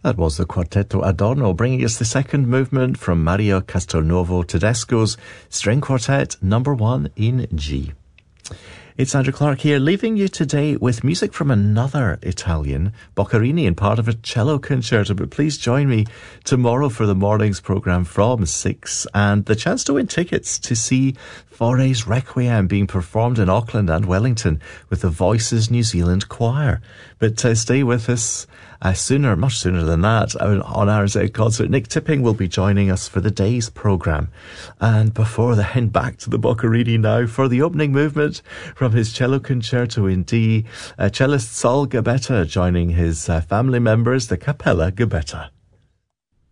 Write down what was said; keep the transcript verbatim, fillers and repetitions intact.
That was the Quartetto Adorno, bringing us the second movement from Mario Castelnuovo Tedesco's String Quartet number one in G. It's Andrew Clark here, leaving you today with music from another Italian, Boccherini, and part of a cello concerto. But please join me tomorrow for the morning's programme from six, and the chance to win tickets to see Fauré's Requiem being performed in Auckland and Wellington with the Voices New Zealand Choir. But uh, stay with us uh, sooner, much sooner than that, on our uh, concert. Nick Tipping will be joining us for the day's programme. And before then, back to the Boccherini now for the opening movement from his cello concerto in D, uh, cellist Saul Gabetta joining his uh, family members, the Capella Gabetta.